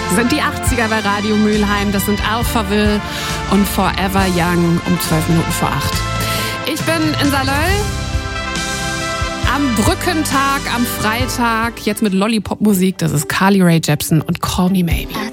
sind die 80er bei Radio Mülheim. Das sind Alphaville und Forever Young um 12 Minuten vor 8. Ich bin in Saarlouis am Brückentag, am Freitag, jetzt mit Lollipop-Musik. Das ist Carly Rae Jepsen und Call Me Maybe.